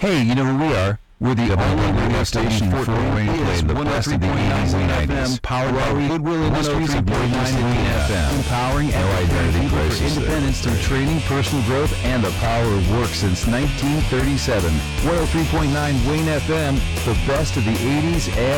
Hey, you know who we are? We're the Abundant Radio Station for Wayne played the best of the 80s and 90s. Powered by Goodwill Industries and Boise Wayne FM. Empowering and preparing people for independence through training, personal growth, and the power of work since 1937. 103.9 Wayne FM, the best of the 80s and